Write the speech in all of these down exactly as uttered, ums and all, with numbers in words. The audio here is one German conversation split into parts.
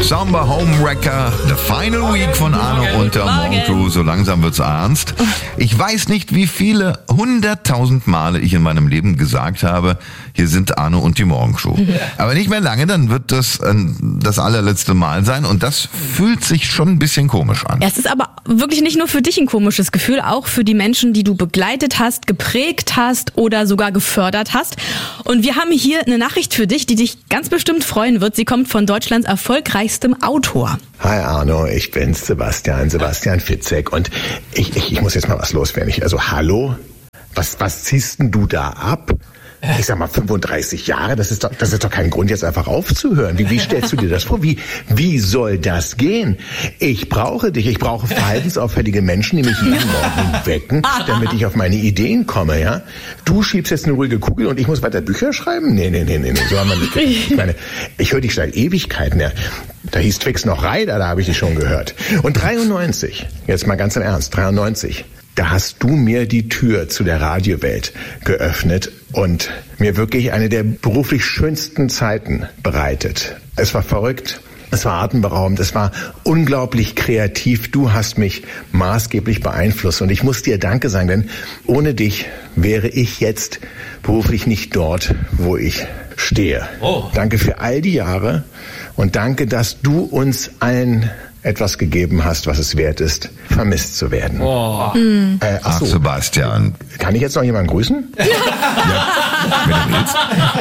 Samba Homewrecker, The Final Week von Arno und der Morgen Crew. So langsam wird's ernst. Ich weiß nicht, wie viele hunderttausend Male ich in meinem Leben gesagt habe, hier sind Arno und die Morgen Crew. Aber nicht mehr lange, dann wird das äh, das allerletzte Mal sein und das fühlt sich schon ein bisschen komisch an. Ja, es ist aber wirklich nicht nur für dich ein komisches Gefühl, auch für die Menschen, die du begleitet hast, geprägt hast oder sogar gefördert hast. Und wir haben hier eine Nachricht für dich, die dich ganz bestimmt freuen wird. Sie kommt von Deutschlands erfolgreichstem Autor. Hi Arno, ich bin's, Sebastian, Sebastian Fitzek und ich, ich, ich muss jetzt mal was loswerden. Ich, also hallo? Was, was ziehst denn du da ab? Ich sag mal, fünfunddreißig Jahre, das ist doch, das ist doch kein Grund, jetzt einfach aufzuhören. Wie, wie stellst du dir das vor? Wie, wie soll das gehen? Ich brauche dich, ich brauche verhaltensauffällige Menschen, die mich jeden Morgen wecken, damit ich auf meine Ideen komme, ja? Du schiebst jetzt eine ruhige Kugel und ich muss weiter Bücher schreiben? Nee, nee, nee, nee, nee, so haben wir nicht. Ich meine, ich höre dich seit Ewigkeiten, ja. Da hieß Twix noch Reider, da habe ich dich schon gehört. Und dreiundneunzig, jetzt mal ganz im Ernst, dreiundneunzig. Da hast du mir die Tür zu der Radiowelt geöffnet und mir wirklich eine der beruflich schönsten Zeiten bereitet. Es war verrückt, es war atemberaubend, es war unglaublich kreativ. Du hast mich maßgeblich beeinflusst und ich muss dir Danke sagen, denn ohne dich wäre ich jetzt beruflich nicht dort, wo ich stehe. Oh. Danke für all die Jahre und danke, dass du uns allen etwas gegeben hast, was es wert ist, vermisst zu werden. Oh. Mhm. Äh, ach so. Ach, Sebastian. Kann ich jetzt noch jemanden grüßen? Ja, wenn du willst.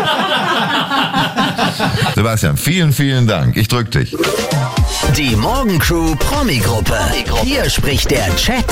Sebastian, vielen, vielen Dank. Ich drück dich. Die Morgen Crew Promi-Gruppe. Hier spricht der Chat.